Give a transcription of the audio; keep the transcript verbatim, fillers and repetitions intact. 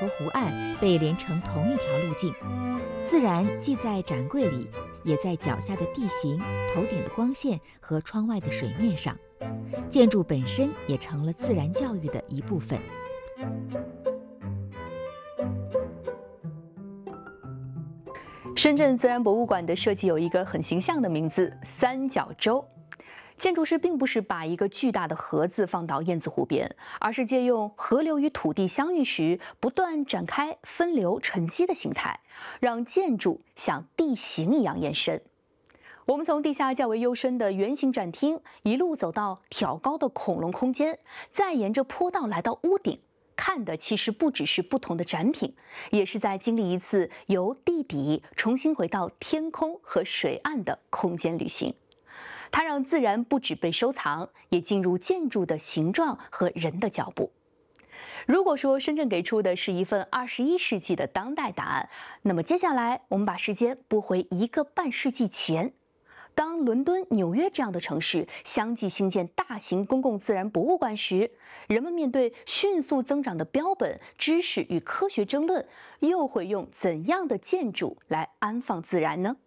和湖岸被连成同一条路径。自然既在展柜里，也在脚下的地形、头顶的光线和窗外的水面上。建筑本身也成了自然教育的一部分。 深圳自然博物馆的设计有一个很形象的名字——三角洲。建筑师并不是把一个巨大的盒子放到燕子湖边，而是借用河流与土地相遇时不断展开、分流、沉积的形态，让建筑像地形一样延伸。我们从地下较为幽深的圆形展厅一路走到挑高的恐龙空间，再沿着坡道来到屋顶，看的其实不只是不同的展品，也是在经历一次由地底重新回到天空和水岸的空间旅行。它让自然不只被收藏，也进入建筑的形状和人的脚步。如果说深圳给出的是一份二十一世纪的当代答案，那么接下来我们把时间拨回一个半世纪前。当伦敦、纽约这样的城市相继兴建大型公共自然博物馆时，人们面对迅速增长的标本、知识与科学争论，又会用怎样的建筑来安放自然呢？